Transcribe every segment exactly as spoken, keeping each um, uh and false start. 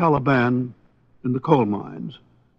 Caliban in the coal mines.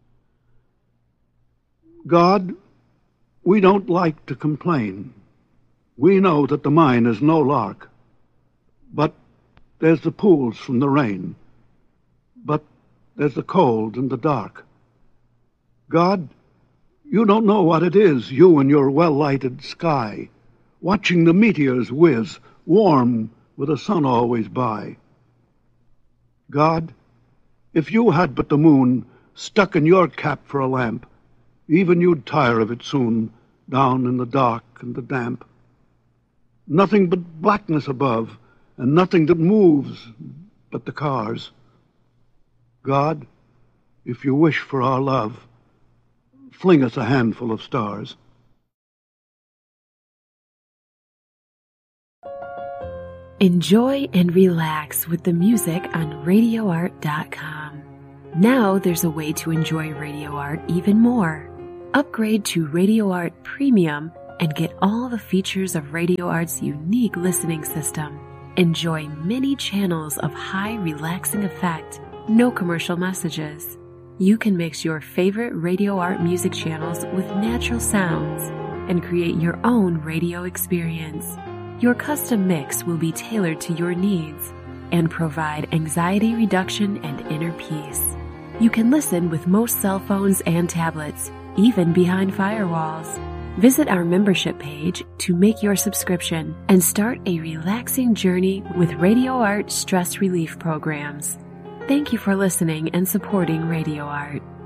God, we don't like to complain. We know that the mine is no lark, but there's the pools from the rain, but there's the cold and the dark. God, you don't know what it is, you and your well-lighted sky, watching the meteors whiz, warm with the sun always by. God, if you had but the moon stuck in your cap for a lamp, even you'd tire of it soon, down in the dark and the damp. Nothing but blackness above, and nothing that moves but the cars. God, if you wish for our love, fling us a handful of stars. Enjoy and relax with the music on radio art dot com. Now there's a way to enjoy Radio Art even more. Upgrade to Radio Art Premium and get all the features of Radio Art's unique listening system. Enjoy many channels of high relaxing effect, no commercial messages. You can mix your favorite Radio Art music channels with natural sounds and create your own radio experience. Your custom mix will be tailored to your needs and provide anxiety reduction and inner peace. You can listen with most cell phones and tablets, even behind firewalls. Visit our membership page to make your subscription and start a relaxing journey with Radio Art stress relief programs. Thank you for listening and supporting Radio Art.